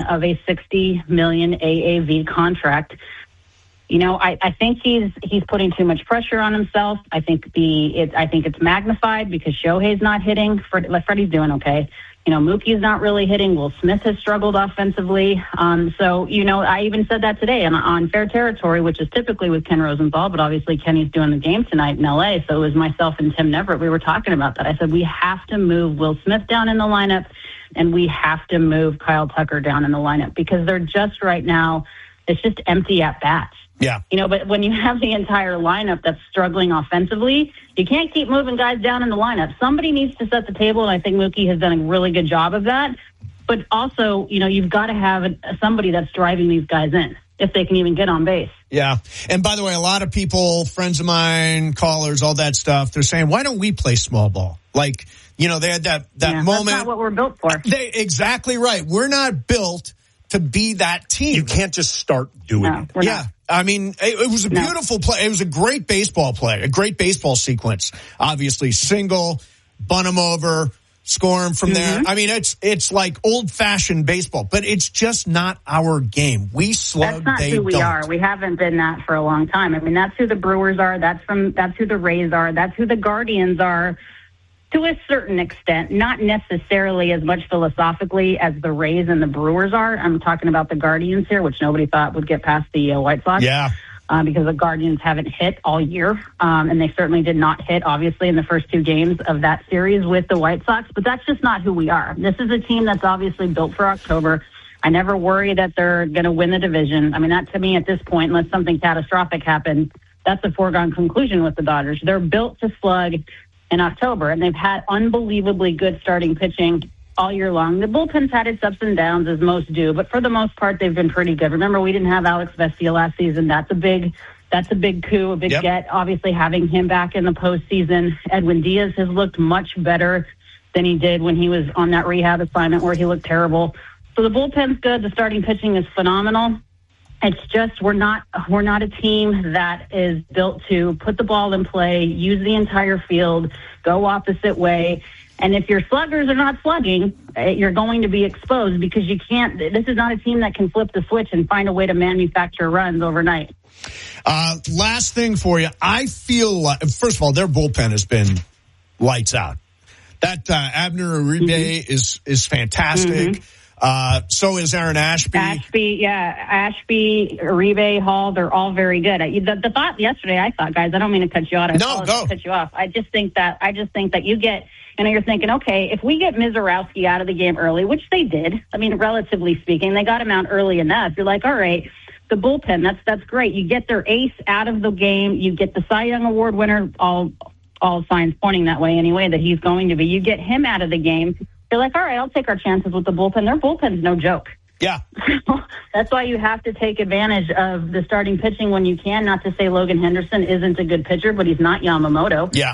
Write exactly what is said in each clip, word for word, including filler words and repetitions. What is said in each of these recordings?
of a sixty million A A V contract. You know, I, I think he's he's putting too much pressure on himself. I think the it, I think it's magnified because Shohei's not hitting. Fred, Freddie's doing okay. You know, Mookie's not really hitting. Will Smith has struggled offensively. Um, so, you know, I even said that today on, on Fair Territory, which is typically with Ken Rosenthal, but obviously Kenny's doing the game tonight in L A, so it was myself and Tim Neverett. We were talking about that. I said we have to move Will Smith down in the lineup, and we have to move Kyle Tucker down in the lineup because they're just right now, it's just empty at bats. Yeah. You know, but when you have the entire lineup that's struggling offensively, you can't keep moving guys down in the lineup. Somebody needs to set the table, and I think Mookie has done a really good job of that. But also, you know, you've got to have a, somebody that's driving these guys in if they can even get on base. Yeah. And by the way, a lot of people, friends of mine, callers, all that stuff, they're saying, why don't we play small ball? Like, you know, they had that, that yeah, moment. That's not what we're built for. They, exactly right. We're not built to be that team. You can't just start doing no, it. We're yeah. Not. I mean, it, it was a beautiful no. play. It was a great baseball play, a great baseball sequence. Obviously, single, bunt him over, score him from mm-hmm. there. I mean, it's it's like old-fashioned baseball, but it's just not our game. We slug, That's not they who we don't. are. We haven't been that for a long time. I mean, that's who the Brewers are. That's from that's who the Rays are. That's who the Guardians are. To a certain extent, not necessarily as much philosophically as the Rays and the Brewers are. I'm talking about the Guardians here, which nobody thought would get past the uh, White Sox. Yeah. Um, because the Guardians haven't hit all year, um, and they certainly did not hit, obviously, in the first two games of that series with the White Sox. But that's just not who we are. This is a team that's obviously built for October. I never worry that they're going to win the division. I mean, that to me at this point, unless something catastrophic happens, that's a foregone conclusion with the Dodgers. They're built to slug in October, and they've had unbelievably good starting pitching all year long. The bullpen's had its ups and downs, as most do, but for the most part, they've been pretty good. Remember, we didn't have Alex Vesia last season. That's a big, that's a big coup, a big yep. get. Obviously, having him back in the postseason, Edwin Diaz has looked much better than he did when he was on that rehab assignment where he looked terrible. So the bullpen's good. The starting pitching is phenomenal. It's just we're not we're not a team that is built to put the ball in play, use the entire field, go opposite way. And if your sluggers are not slugging, you're going to be exposed because you can't. This is not a team that can flip the switch and find a way to manufacture runs overnight. Uh, last thing for you, I feel like, first of all, their bullpen has been lights out. That uh, Abner Uribe mm-hmm. is is fantastic. Mm-hmm. Uh, so is Aaron Ashby. Ashby, yeah. Ashby, Uribe, Hall, they're all very good. I, the, the thought yesterday, I thought, guys, I don't mean to cut you off. I no, go. cut you off. I just think that, I just think that you get, you know, you're thinking, okay, if we get Mizorowski out of the game early, which they did, I mean, relatively speaking, they got him out early enough. You're like, all right, the bullpen, that's, that's great. You get their ace out of the game. You get the Cy Young Award winner, all, all signs pointing that way anyway, that he's going to be. You get him out of the game. You're like, all right, I'll take our chances with the bullpen. Their bullpen's no joke. Yeah. That's why you have to take advantage of the starting pitching when you can. Not to say Logan Henderson isn't a good pitcher, but he's not Yamamoto. Yeah.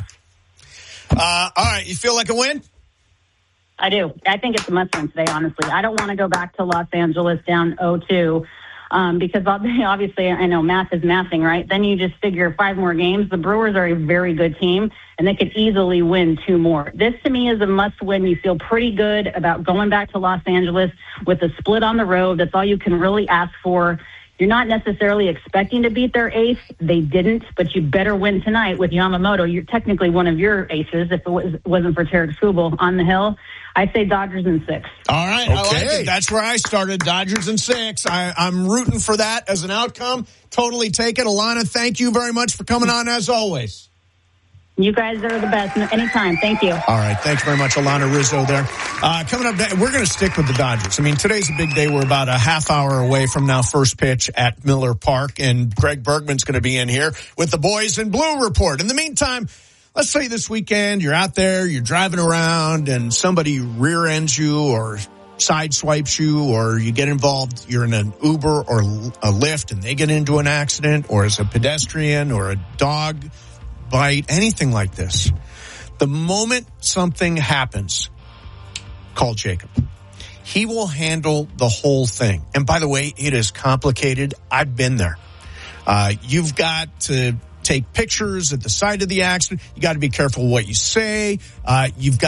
Uh, all right, you feel like a win? I do. I think it's a must-win today, honestly. I don't want to go back to Los Angeles down oh two um, because obviously I know math is mathing, right? Then you just figure five more games. The Brewers are a very good team, and they could easily win two more. This, to me, is a must-win. You feel pretty good about going back to Los Angeles with a split on the road. That's all you can really ask for. You're not necessarily expecting to beat their ace. They didn't, but you better win tonight with Yamamoto. You're technically one of your aces if it was, wasn't for Tarek Skubal on the hill. I say Dodgers in six. All right. Okay. I like it. That's where I started, Dodgers in six. I, I'm rooting for that as an outcome. Totally take it. Alana, thank you very much for coming on as always. You guys are the best. Anytime. Thank you. All right. Thanks very much, Alana Rizzo there. Uh, coming up, we're going to stick with the Dodgers. I mean, today's a big day. We're about a half hour away from now first pitch at Miller Park, and Greg Bergman's going to be in here with the Boys in Blue report. In the meantime, let's say this weekend you're out there, you're driving around, and somebody rear ends you or side swipes you, or you get involved, you're in an Uber or a Lyft and they get into an accident, or as a pedestrian or a dog bite, anything like this. The moment something happens, call Jacob. He will handle the whole thing. And by the way, it is complicated. I've been there. Uh, you've got to take pictures at the site of the accident. You got to be careful what you say. Uh, you've got to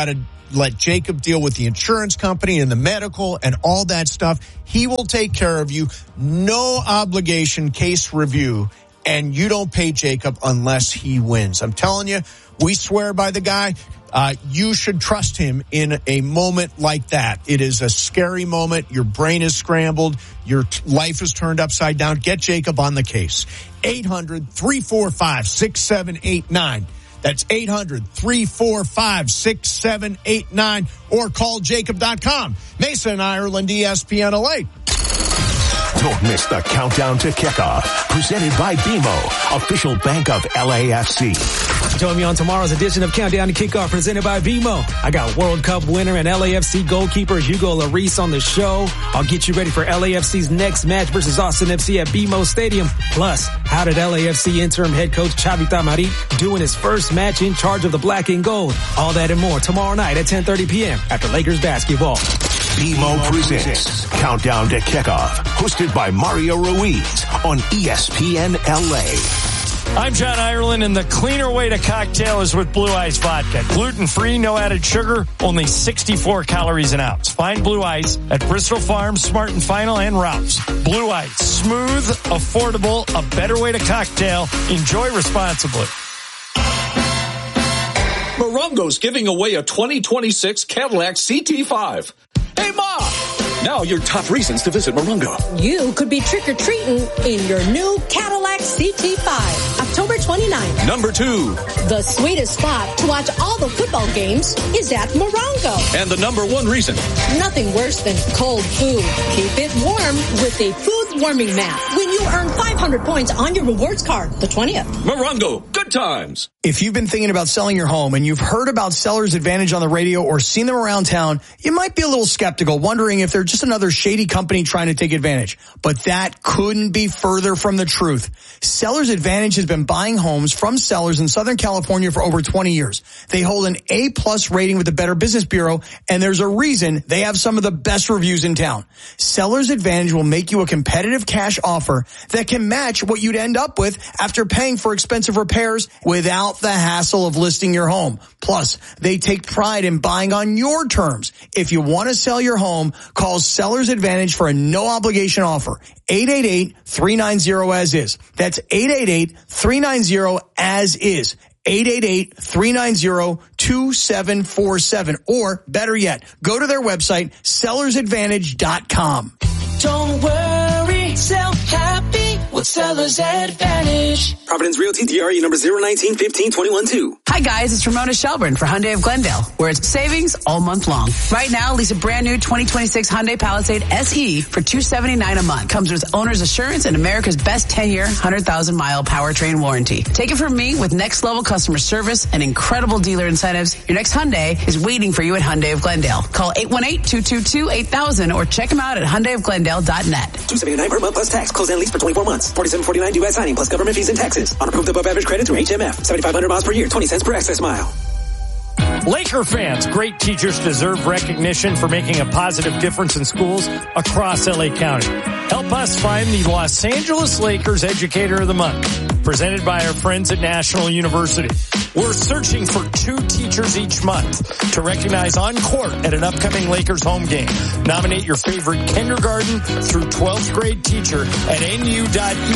let Jacob deal with the insurance company and the medical and all that stuff. He will take care of you. No obligation case review. And you don't pay Jacob unless he wins. I'm telling you, we swear by the guy. Uh, you should trust him in a moment like that. It is a scary moment. Your brain is scrambled. Your t- life is turned upside down. Get Jacob on the case. eight hundred, three four five, six seven eight nine. That's eight hundred, three four five, six seven eight nine. Or call jacob dot com. Mason, Ireland, E S P N L A. Don't miss the countdown to kickoff. Presented by B M O, official bank of L A F C. Join me on tomorrow's edition of Countdown to Kickoff, presented by B M O. I got World Cup winner and L A F C goalkeeper Hugo Lloris on the show. I'll get you ready for L A F C's next match versus Austin F C at B M O Stadium. Plus, how did L A F C interim head coach Xavi Tamarit do in his first match in charge of the black and gold? All that and more tomorrow night at ten thirty p.m. after Lakers basketball. B M O presents Countdown to Kickoff, hosted by Mario Ruiz on E S P N L A. I'm John Ireland, and the cleaner way to cocktail is with Blue Ice Vodka. Gluten-free, no added sugar, only sixty-four calories an ounce. Find Blue Ice at Bristol Farms, Smart and Final, and Ralph's. Blue Ice, smooth, affordable, a better way to cocktail. Enjoy responsibly. Morongo's giving away a twenty twenty-six Cadillac C T five. Hey, Ma! Now your top reasons to visit Morongo. You could be trick-or-treating in your new Cadillac C T five, October twenty-ninth. Number two. The sweetest spot to watch all the football games is at Morongo. And the number one reason. Nothing worse than cold food. Keep it warm with a food warming mat when you earn five hundred points on your rewards card, the twentieth. Morongo, good times. If you've been thinking about selling your home and you've heard about Seller's Advantage on the radio or seen them around town, you might be a little skeptical, wondering if they're just another shady company trying to take advantage. But that couldn't be further from the truth. Seller's Advantage has been buying homes from sellers in Southern California for over twenty years. They hold an A plus rating with the Better Business Bureau, and there's a reason they have some of the best reviews in town. Seller's Advantage will make you a competitive cash offer that can match what you'd end up with after paying for expensive repairs without the hassle of listing your home. Plus, they take pride in buying on your terms. If you want to sell your home, call Seller's Advantage for a no obligation offer. eight eight eight, three nine zero as is. That's eight eight eight, three nine zero as is. eight eight eight, three nine zero, two seven four seven. Or better yet, go to their website, sellers advantage dot com. Don't worry, sell happy with Seller's Advantage. Providence Realty, D R E number zero nineteen fifteen twenty-one two. Hi guys, it's Ramona Shelburne for Hyundai of Glendale, where it's savings all month long. Right now, lease a brand new twenty twenty-six Hyundai Palisade S E for two hundred seventy-nine dollars a month. Comes with owner's assurance and America's best ten-year, one hundred thousand mile powertrain warranty. Take it from me, with next level customer service and incredible dealer incentives, your next Hyundai is waiting for you at Hyundai of Glendale. Call eight one eight, two two two, eight thousand or check them out at hyundai of glendale dot net. two hundred seventy-nine dollars per month plus tax. Close and lease for twenty-four months. forty-seven forty-nine due at signing plus government fees and taxes. On approved above average credit through H M F. seventy-five hundred miles per year. twenty cents per access mile. Laker fans, great teachers deserve recognition for making a positive difference in schools across L A County. Help us find the Los Angeles Lakers Educator of the Month, presented by our friends at National University. We're searching for two teachers each month to recognize on court at an upcoming Lakers home game. Nominate your favorite kindergarten through twelfth grade teacher at nu.edu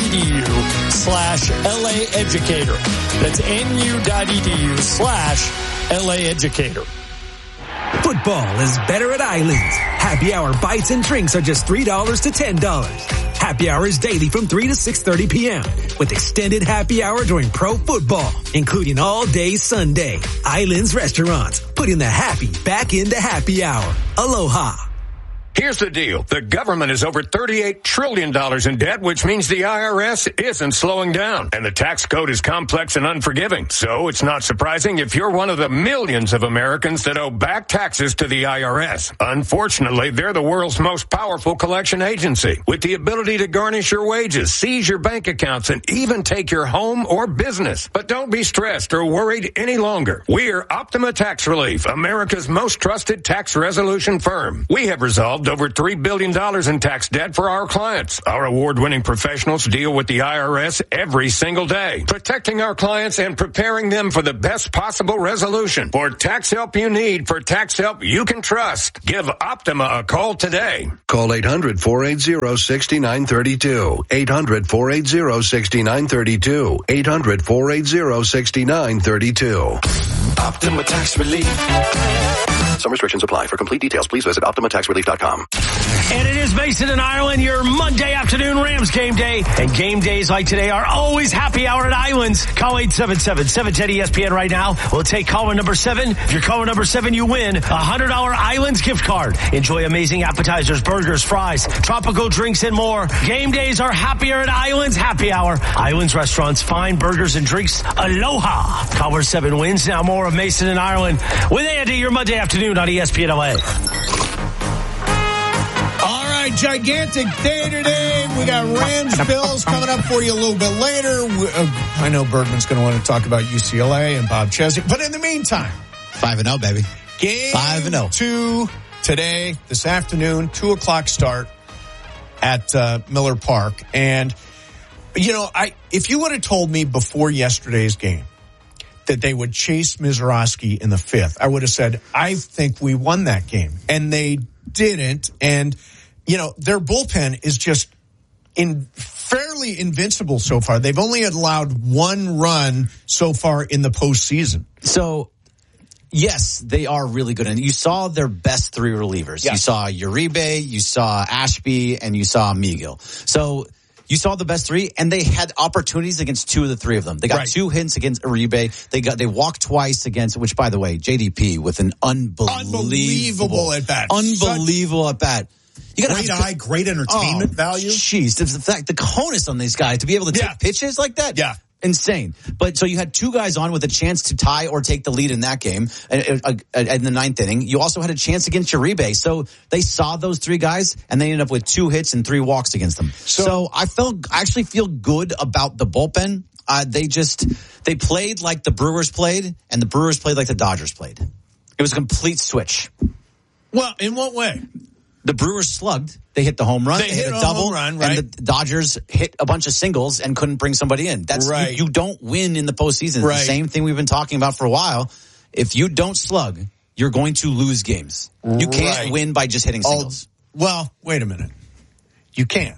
slash LA Educator. That's nu.edu slash LA Educator. Football is better at Islands. Happy hour bites and drinks are just three dollars to ten dollars. Happy hour is daily from three to six thirty p.m. with extended happy hour during pro football, including all day Sunday. Islands Restaurants, putting the happy back into happy hour. Aloha. Here's the deal. The government is over thirty-eight trillion dollars in debt, which means the I R S isn't slowing down. And the tax code is complex and unforgiving. So it's not surprising if you're one of the millions of Americans that owe back taxes to the I R S. Unfortunately, they're the world's most powerful collection agency, with the ability to garnish your wages, seize your bank accounts, and even take your home or business. But don't be stressed or worried any longer. We're Optima Tax Relief, America's most trusted tax resolution firm. We have resolved solved over three billion dollars in tax debt for our clients. Our award-winning professionals deal with the I R S every single day, protecting our clients and preparing them for the best possible resolution. For tax help you need, for tax help you can trust, give Optima a call today. Call eight hundred, four eight zero, six nine three two. eight hundred, four eight zero, six nine three two. eight hundred, four eight zero, six nine three two. Optima Tax Relief. Some restrictions apply. For complete details, please visit optima tax relief dot com. And it is Mason and Ireland, your Monday afternoon Rams game day. And game days like today are always happy hour at Islands. Call eight seven seven, seven one zero, E S P N right now. We'll take caller number seven. If you're caller number seven, you win a one hundred dollars Islands gift card. Enjoy amazing appetizers, burgers, fries, tropical drinks, and more. Game days are happier at Islands happy hour. Islands restaurants, fine burgers and drinks. Aloha. Caller seven wins. Now more of Mason and Ireland with Andy, your Monday afternoon on E S P N L A. All right, gigantic day today. We got Rams Bills coming up for you a little bit later. We, uh, I know Bergman's going to want to talk about U C L A and Bob Chesney, but in the meantime, five and zero, baby. Game five and zero. Two today, this afternoon, two o'clock start at uh, Miller Park, and you know, I if you would have told me before yesterday's game that they would chase Mizrachi in the fifth, I would have said, I think we won that game. And they didn't. And, you know, their bullpen is just in fairly invincible so far. They've only allowed one run so far in the postseason. So, yes, they are really good. And you saw their best three relievers. Yes. You saw Uribe, you saw Ashby, and you saw Miguel. So, you saw the best three, and they had opportunities against two of the three of them. They got right. two hits against Uribe. They got they walked twice against, which, by the way, J D P with an unbelievable, unbelievable at bat, unbelievable Such- at bat. You got great have, eye, great entertainment oh, value. Jeez, the, the fact the cojones on these guys to be able to take yeah. pitches like that. Yeah. Insane. But so you had two guys on with a chance to tie or take the lead in that game in the ninth inning. You also had a chance against Uribe. So they saw those three guys and they ended up with two hits and three walks against them. So, so I felt, I actually feel good about the bullpen. Uh, they just, they played like the Brewers played and the Brewers played like the Dodgers played. It was a complete switch. Well, in what way? The Brewers slugged. They hit the home run. They, they hit, hit a, a double. Home run, right? And the Dodgers hit a bunch of singles and couldn't bring somebody in. That's right. you, you don't win in the postseason. Right. It's the same thing we've been talking about for a while. If you don't slug, you're going to lose games. You can't right. win by just hitting singles. Oh, well, wait a minute. You can.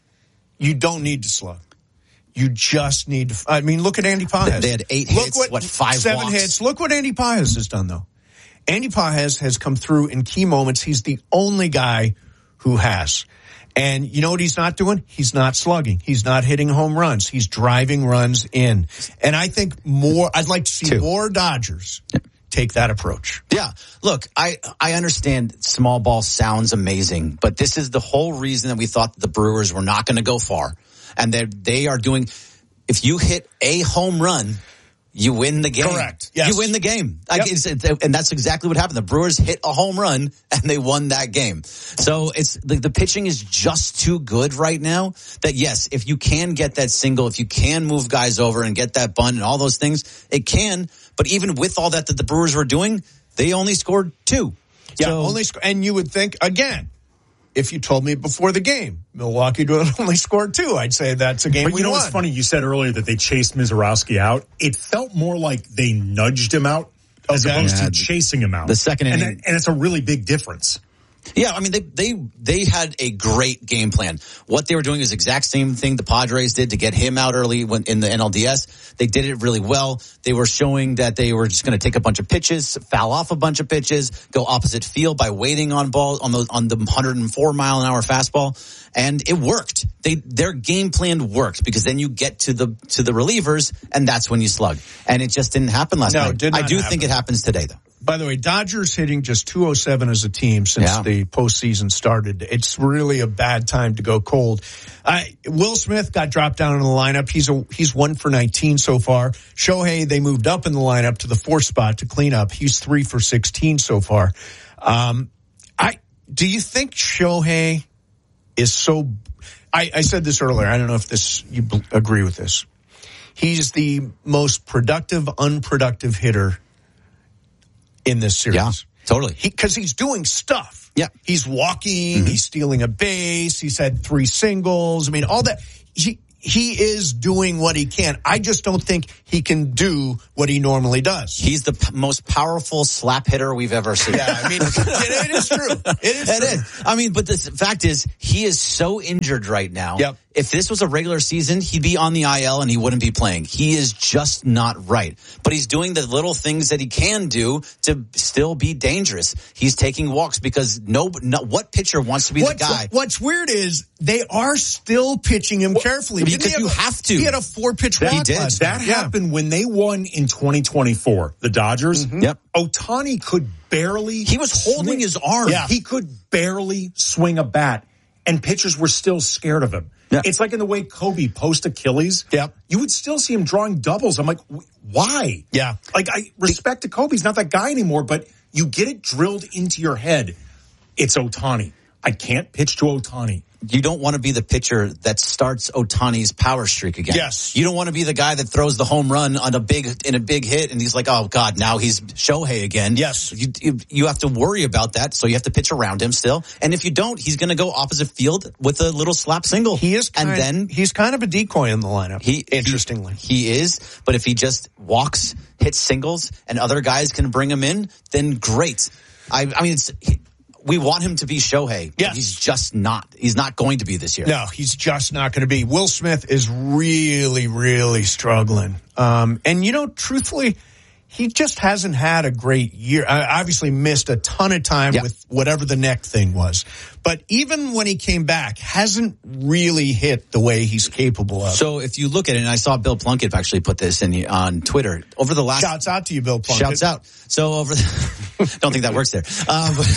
You don't need to slug. You just need to. I mean, look at Andy Pages. They had eight look hits. What, what five seven walks. hits. Look what Andy Pages has done, though. Andy Pages has come through in key moments. He's the only guy who has. And you know what he's not doing? He's not slugging. He's not hitting home runs. He's driving runs in. And I think more, I'd like to see Two. more Dodgers take that approach. Yeah. Look, I, I understand small ball sounds amazing, but this is the whole reason that we thought the Brewers were not going to go far. And they they are doing, if you hit a home run, you win the game. Correct. Yes. You win the game. Yep. Like it's, it's, and that's exactly what happened. The Brewers hit a home run and they won that game. So it's the, the pitching is just too good right now that yes, if you can get that single, if you can move guys over and get that bunt and all those things, it can. But even with all that that the Brewers were doing, they only scored two. Yeah, so, only sc- and you would think again, if you told me before the game, Milwaukee only scored two, I'd say that's a game but we you know won. what's funny? You said earlier that they chased Mizrachi out. It felt more like they nudged him out as okay. opposed yeah, to chasing him out. The second inning. And, and it's a really big difference. Yeah, I mean, they, they, they had a great game plan. What they were doing is the exact same thing the Padres did to get him out early when, in the N L D S. They did it really well. They were showing that they were just going to take a bunch of pitches, foul off a bunch of pitches, go opposite field by waiting on balls, on the, on the one hundred four mile an hour fastball. And it worked. They, their game plan worked because then you get to the, to the relievers and that's when you slug. And it just didn't happen last no, night. Did not I do happen. think it happens today though. By the way, Dodgers hitting just two oh seven as a team since yeah. the postseason started. It's really a bad time to go cold. Uh, Will Smith got dropped down in the lineup. He's a, he's one for nineteen so far. Shohei, they moved up in the lineup to the fourth spot to clean up. He's three for sixteen so far. Um, I, do you think Shohei is so, I, I said this earlier. I don't know if this, you b- agree with this. He's the most productive, unproductive hitter in this series. Yeah, Totally. Because he, he's doing stuff. Yeah. He's walking, Mm-hmm. he's stealing a base, he's had three singles. I mean, all that. He, he is doing what he can. I just don't think he can do what he normally does. He's the p- most powerful slap hitter we've ever seen. Yeah, I mean, it, it is true. It is It true. is. I mean, but the fact is, he is so injured right now. Yep. If this was a regular season, he'd be on the I L and he wouldn't be playing. He is just not right. But he's doing the little things that he can do to still be dangerous. He's taking walks because no, no what pitcher wants to be What's, the guy? What's weird is they are still pitching him carefully. Didn't Because he you a- have to. He had a four-pitch That, walk he did. last That night. Yeah. happened when they won in twenty twenty-four. The Dodgers. Mm-hmm. Yep. Ohtani could barely. He was holding swing, his arm. Yeah. He could barely swing a bat, and pitchers were still scared of him. Yeah. It's like in the way Kobe post Achilles. Yep. You would still see him drawing doubles. I'm like, why? Yeah. Like, I respect to Kobe. He's not that guy anymore, but you get it drilled into your head. It's Ohtani. I can't pitch to Ohtani. You don't want to be the pitcher that starts Ohtani's power streak again. Yes. You don't want to be the guy that throws the home run on a big in a big hit, and he's like, "Oh God, now he's Shohei again." Yes. You you, you have to worry about that, so you have to pitch around him still. And if you don't, he's going to go opposite field with a little slap single. He is, kind, and then he's kind of a decoy in the lineup. he interestingly, he, he is. But if he just walks, hits singles, and other guys can bring him in, then great. I I mean, it's. He, We want him to be Shohei. But Yes. he's just not. He's not going to be this year. No, he's just not going to be. Will Smith is really, really struggling. Um, and you know, truthfully, he just hasn't had a great year. I obviously missed a ton of time Yeah. with whatever the neck thing was. But even when he came back, hasn't really hit the way he's capable of. So if you look at it, and I saw Bill Plunkett actually put this in on Twitter over the last. Shouts out to you, Bill Plunkett. Shouts out. So over, the, don't think that works there. Um, but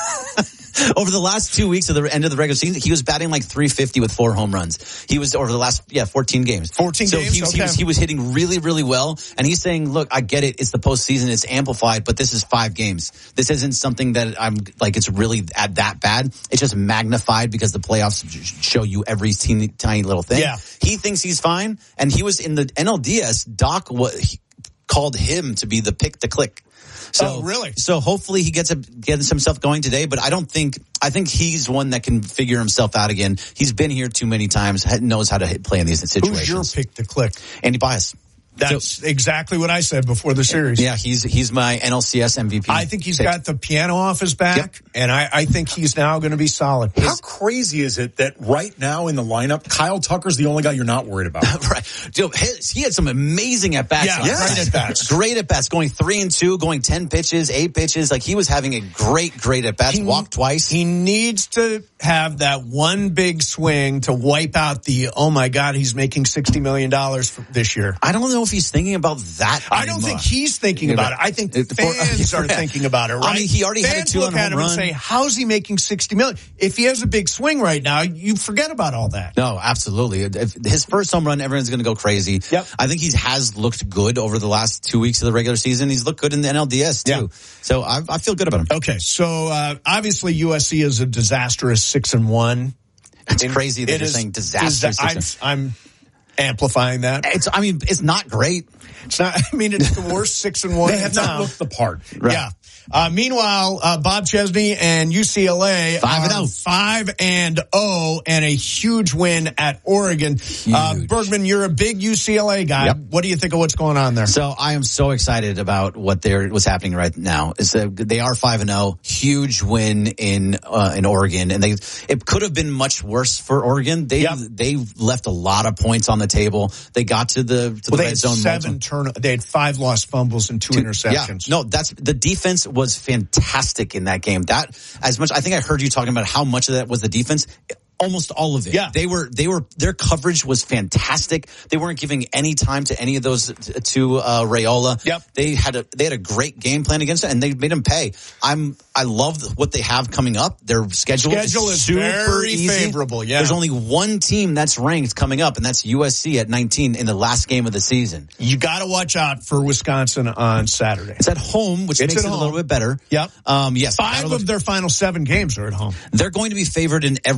over the last two weeks of the end of the regular season, he was batting like three fifty with four home runs. He was over the last, yeah, fourteen games. fourteen so games? He, was, okay. he, was, he was hitting really, really well. And he's saying, look, I get it. It's the postseason. It's amplified, but this is five games. This isn't something that I'm like, it's really at that bad. It's just magnified because the playoffs show you every teeny, tiny little thing. Yeah. He thinks he's fine. And he was in the N L D S. Doc what, he called him to be the pick to click. So, oh, really? So hopefully he gets a, gets himself going today, but I don't think, I think he's one that can figure himself out again. He's been here too many times, knows how to hit, play in these situations. Who's your pick to click? Andy Bias. That's So- exactly what I said before the series. Yeah, he's he's my N L C S M V P. I think he's pick. got the piano off his back, Yep. and I, I think he's now going to be solid. How crazy is it that right now in the lineup, Kyle Tucker's the only guy you're not worried about? Right. Dude, his, he had some amazing at bats. Yeah, Yes. great at bats. Great at bats, going three and two, going ten pitches, eight pitches. Like he was having a great, great at bats. He- Walked twice. He needs to have that one big swing to wipe out the, oh my God, he's making sixty million dollars this year. I don't know if he's thinking about that. I don't anymore. think he's thinking about it. I think It- for- fans are yeah. thinking about it, right? I mean, he already had a fans two-run look at home him and run. say, how's he making sixty million? If he has a big swing right now, you forget about all that. No, absolutely. If his first home run, everyone's going to go crazy. Yep. I think he has looked good over the last two weeks of the regular season. He's looked good in the N L D S too. Yeah. So I, I feel good about him. Okay, so uh, obviously U S C is a disastrous six and one. It's And crazy that it you're is saying disastrous. disa- I'm, I'm amplifying that. It's, I mean, it's not great. It's not. I mean, it's the worst six and one. They have in not town. looked the part. Right. Yeah. Uh, meanwhile, uh, Bob Chesney and U C L A Five and are oh. five and oh, and a huge win at Oregon. Uh, Bergman, you're a big U C L A guy. Yep. What do you think of what's going on there? So I am so excited about what they're what's happening right now. Is that they are five and zero, huge win in uh, in Oregon, and they it could have been much worse for Oregon. They Yep. they left a lot of points on the table. They got to the to Well, the they red had zone. seven multiple- turn. They had five lost fumbles and two, interceptions. Yeah, no, that's the defense was fantastic in that game. That as much I think I heard you talking about how much of that was the defense. Almost all of it. Yeah. They were, they were, their coverage was fantastic. They weren't giving any time to any of those to, uh, Raiola. Yep. They had a, they had a great game plan against it and they made him pay. I'm, I love what they have coming up. Their schedule, Schedule is super very easy. favorable, yeah. There's only one team that's ranked coming up and that's U S C at nineteen in the last game of the season. You got to watch out for Wisconsin on Saturday. It's at home, which It's makes at it home. a little bit better. Yep. Um, yes. Five that'll of look- their final seven games are at home. They're going to be favored in every single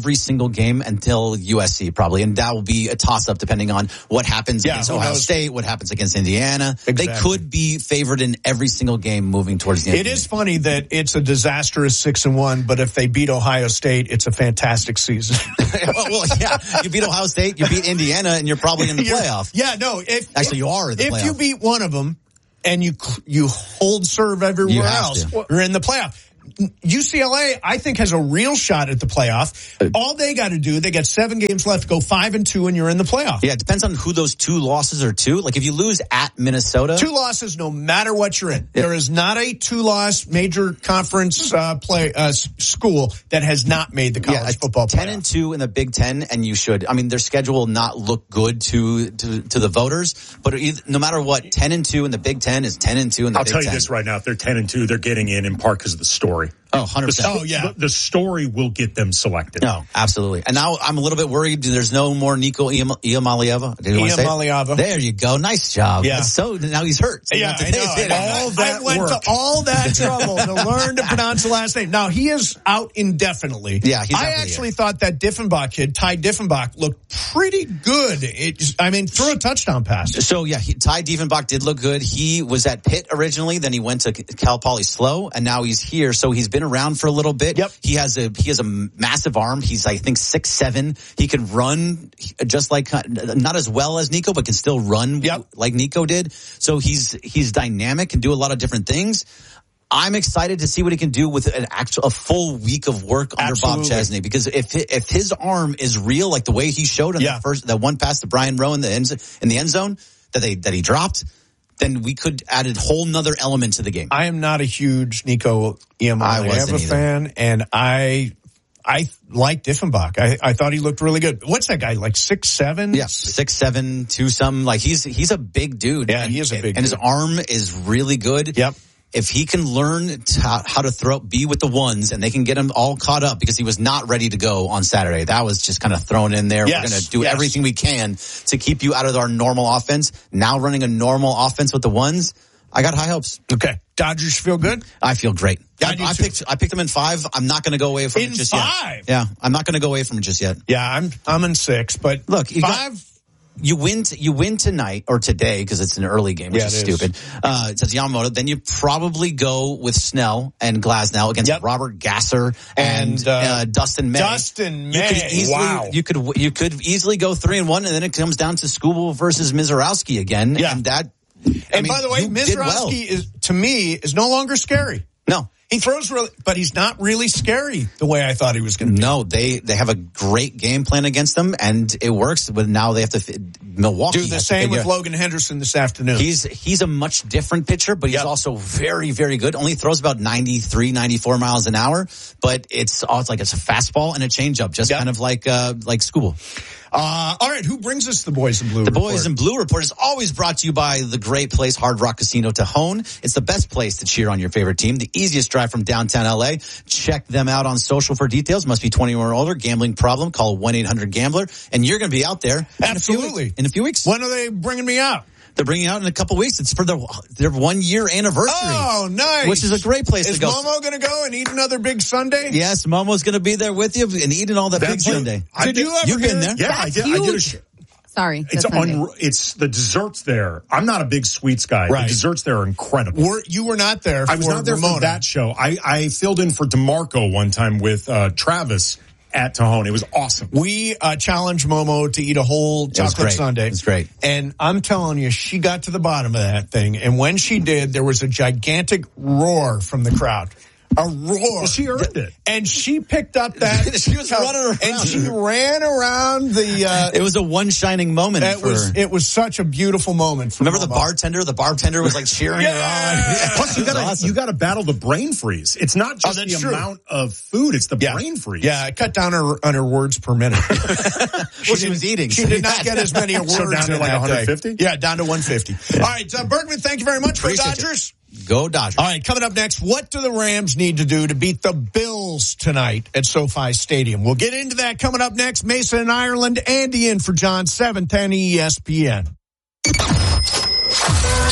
single game until U S C probably, and that will be a toss-up depending on what happens Yeah, against who Ohio knows? State, what happens against Indiana. Exactly. They could be favored in every single game moving towards the end. It of the is game. funny that it's a disastrous six and one, but if they beat Ohio State, it's a fantastic season. well, well, yeah, you beat Ohio State, you beat Indiana, and you're probably in the You're- playoff. Yeah, no. If, Actually, you are in the if playoff. you beat one of them and you you hold serve everywhere You have else, to. you're in the playoff. U C L A, I think, has a real shot at the playoff. All they got to do, they got seven games left, go five and two, and you're in the playoff. Yeah, it depends on who those two losses are to. Like if you lose at Minnesota, Two losses, no matter what you're in. There is not a two-loss major conference uh, play uh, s- school that has not made the college yeah, football playoff. ten and two in the Big Ten, and you should. I mean, their schedule will not look good to to, to the voters, but either, no matter what, ten and two in the Big Ten is ten and two in the I'll Big tell Ten. you this right now. If they're ten and two, they're getting in in part because of the story. Oh, one hundred percent. The, Oh, yeah. The, the story will get them selected. No, absolutely. And now I'm a little bit worried. There's no more Nico Iamaleava. Did you want to say it? Iamaleava. There you go. Nice job. Yeah. It's so now he's hurt. So you Yeah, have to I say know. it. All that I went work. to all that trouble to learn to pronounce the last name. Now, he is out indefinitely. Yeah, he's I definitely actually thought that Diffenbach kid, Ty Diffenbach, looked pretty good. It just, I mean, threw a touchdown pass. So yeah, he, Ty Diefenbach did look good. He was at Pitt originally, then he went to Cal Poly Slow, and now he's here. So he's been around for a little bit. Yep. He has a he has a massive arm. He's I think six seven. He can run just like not as well as Nico, but can still run Yep. like Nico did. So he's he's dynamic, can do a lot of different things. I'm excited to see what he can do with an actual a full week of work under Absolutely. Bob Chesney, because if if his arm is real, like the way he showed in Yeah. the first that one pass to Brian Rowe in the end in the end zone that they that he dropped, then we could add a whole nother element to the game. I am not a huge Nico I Iamaleava wasn't either. fan, and I I like Diffenbach. I, I thought he looked really good. What's that guy, like six seven? Yeah, six seven, two some. Like he's he's a big dude. Yeah, and, he is a big and his dude. arm is really good. Yep. If he can learn to, how to throw, be with the ones, and they can get him all caught up, because he was not ready to go on Saturday. That was just kind of thrown in there. Yes, We're going to do yes. everything we can to keep you out of our normal offense. Now running a normal offense with the ones, I got high hopes. Okay. Dodgers feel good? I feel great. Yeah, I I, do I too. picked I picked them in five. I'm not going to go away from In it just five? yet. Yeah, I'm not going to go away from it just yet. Yeah, I'm I'm in six, but Look, you got- five. You win. T- you win tonight or today because it's an early game, which Yeah, is it is. stupid. Uh, it says Yamamoto. Then you probably go with Snell and Glasnow against Yep. Robert Gasser and, And, uh, uh, Dustin May. Dustin You could May. easily, Wow. You could you could easily go three and one, and then it comes down to Skubal versus Mizorowski again. Yeah. And that. And I mean, by the way, you did well. Mizorowski is, to me, is no longer scary. No. He throws really, but he's not really scary the way I thought he was going to be. No, they they have a great game plan against them, and it works. But now they have to. fi- Milwaukee Do the has to same with figure- Logan Henderson this afternoon. He's he's a much different pitcher, but he's Yep. also very, very good. Only throws about ninety-three, ninety-four miles an hour, but it's oh, it's like it's a fastball and a changeup, just Yep. kind of like uh, like Skubal. Uh, all right, who brings us the Boys in Blue The report? Boys in Blue report is always brought to you by the great place, Hard Rock Casino Tejon. It's the best place to cheer on your favorite team. The easiest drive from downtown L A. Check them out on social for details. Must be twenty-one or older. Gambling problem? Call one eight hundred gambler. And you're going to be out there Absolutely. in a few, in a few weeks. When are they bringing me out? They're bringing out in a couple weeks. It's for their their one year anniversary. Oh, nice. Which is a great place is to go. Momo going to go and eat another big Sunday? Yes, Momo's going to be there with you and eating all that big That's it. Sunday. I Did did- you ever You've hear been there. Yeah, I did. I did a sh- Sorry. It's that's Sunday. un- It's the desserts there. I'm not a big sweets guy. Right. The desserts there are incredible. Were, you were not there for I was not there Ramona. for that show. I, I filled in for DeMarco one time with uh, Travis at Tejon. It was awesome. We uh, challenged Momo to eat a whole was chocolate great. sundae. It's great. And I'm telling you, she got to the bottom of that thing. And when she did, there was a gigantic roar from the crowd. A roar. Well, she earned it. And she picked up that. She was running around. And she ran around the. Uh, It was a one shining moment. it for, was it was such a beautiful moment. For remember the Momo. bartender? The bartender was like cheering her on. Plus, you It was gotta awesome. you gotta battle the brain freeze. It's not Oh, just that's the true. amount of food; it's the Yeah. brain freeze. Yeah, I cut down her on her words per minute. well, she, did- was eating. She did not get as many words. So down to in like that one day. fifty? Yeah, down to one fifty. All right, uh, Bergman, thank you very much. Go Appreciate Dodgers. Go Dodgers. All right, coming up next, what do the Rams need to do to beat the Bills tonight at SoFi Stadium? We'll get into that coming up next. Mason in Ireland, Andy in for John, seven ten E S P N.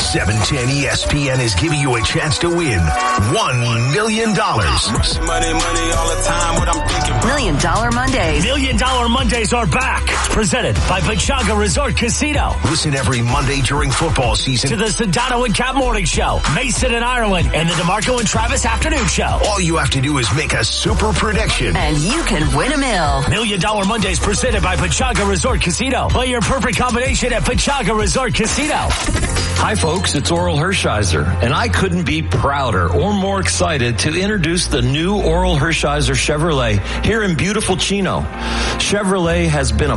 seven ten E S P N is giving you a chance to win one million dollars. Money, money all the time. What I'm thinking. Million Dollar Mondays. Million Dollar Mondays are back. Presented by Pechanga Resort Casino. Listen every Monday during football season to the Sedano and Cap Morning Show, Mason and Ireland, and the DeMarco and Travis Afternoon Show. All you have to do is make a super prediction. And you can win a mill. Million Dollar Mondays presented by Pechanga Resort Casino. Play your perfect combination at Pechanga Resort Casino. Hi folks, it's Oral Hershiser, and I couldn't be prouder or more excited to introduce the new Oral Hershiser Chevrolet here in beautiful Chino. Chevrolet has been a